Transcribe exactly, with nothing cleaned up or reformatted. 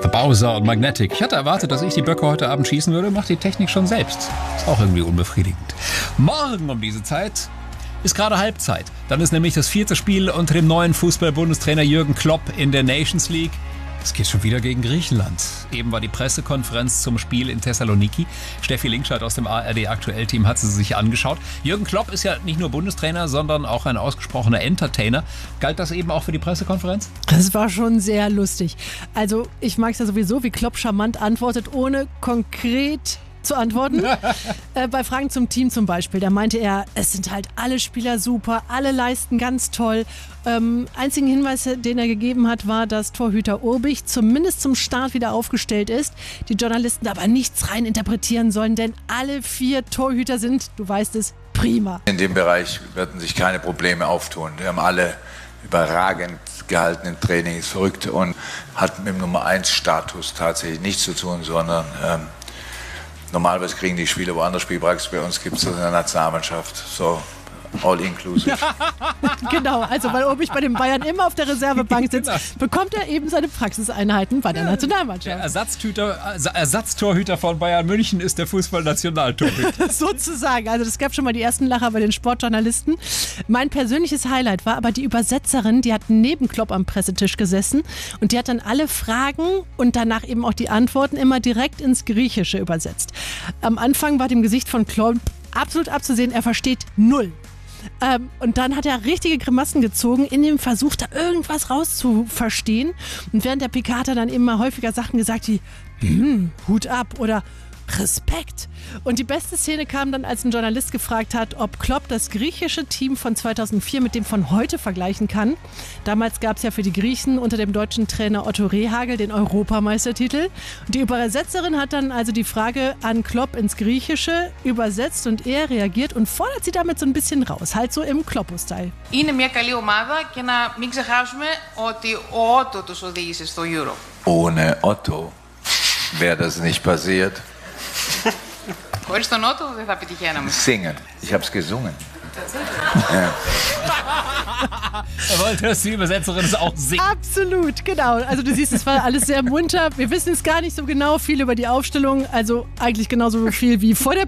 Bowser und Magnetic. Ich hatte erwartet, dass ich die Böcke heute Abend schießen würde, macht die Technik schon selbst. Ist auch irgendwie unbefriedigend. Morgen um diese Zeit ist gerade Halbzeit. Dann ist nämlich das vierte Spiel unter dem neuen Fußball-Bundestrainer Jürgen Klopp in der Nations League. Es geht schon wieder gegen Griechenland. Eben war die Pressekonferenz zum Spiel in Thessaloniki. Steffi Linkscheid aus dem A R D-Aktuell-Team hat sie sich angeschaut. Jürgen Klopp ist ja nicht nur Bundestrainer, sondern auch ein ausgesprochener Entertainer. Galt das eben auch für die Pressekonferenz? Das war schon sehr lustig. Also ich mag es ja sowieso, wie Klopp charmant antwortet, ohne konkret zu antworten. äh, bei Fragen zum Team zum Beispiel, da meinte er, es sind halt alle Spieler super, alle leisten ganz toll. Ähm, einzigen Hinweis, den er gegeben hat, war, dass Torhüter Urbich zumindest zum Start wieder aufgestellt ist. Die Journalisten aber nichts rein interpretieren sollen, denn alle vier Torhüter sind, du weißt es, prima. In dem Bereich werden sich keine Probleme auftun. Wir haben alle überragend gehalten im Training, ist verrückt und hat mit dem Nummer eins Status tatsächlich nichts zu tun, sondern ähm, normalerweise kriegen die Spieler woanders Spielpraxis, bei uns gibt es das in der Nationalmannschaft, so all inclusive. Genau, also weil Urbich bei den Bayern immer auf der Reservebank sitzt, Genau. bekommt er eben seine Praxiseinheiten bei der Der Nationalmannschaft. Ersatztüter, Ersatztorhüter von Bayern München ist der Fußballnationaltorhüter. Sozusagen, also es gab schon mal die ersten Lacher bei den Sportjournalisten. Mein persönliches Highlight war aber die Übersetzerin, die hat neben Klopp am Pressetisch gesessen und die hat dann alle Fragen und danach eben auch die Antworten immer direkt ins Griechische übersetzt. Am Anfang war dem Gesicht von Klopp absolut abzusehen, er versteht null. Ähm, und dann hat er richtige Grimassen gezogen, in dem Versuch, da irgendwas rauszuverstehen. Und während der P K hat er dann immer häufiger Sachen gesagt wie hm, Hut ab oder Respekt. Und die beste Szene kam dann, als ein Journalist gefragt hat, ob Klopp das griechische Team von zweitausendvier mit dem von heute vergleichen kann. Damals gab es ja für die Griechen unter dem deutschen Trainer Otto Rehhagel den Europameistertitel. Und die Übersetzerin hat dann also die Frage an Klopp ins Griechische übersetzt und er reagiert und fordert sie damit so ein bisschen raus, halt so im Kloppo-Style. Είναι μια καλή ομάδα και να μην ξεχάσουμε ότι ο Otto τους οδήγησε στο Euro. Ohne Otto wäre das nicht passiert. Χωρίς τον Otto δεν θα πετυχαίναμε. Singen. Ich habe es gesungen. Ja. Er wollte, dass die Übersetzerin es auch singt. Absolut, genau. Also du siehst, es war alles sehr munter. Wir wissen es gar nicht so genau viel über die Aufstellung, also eigentlich genauso viel wie vor der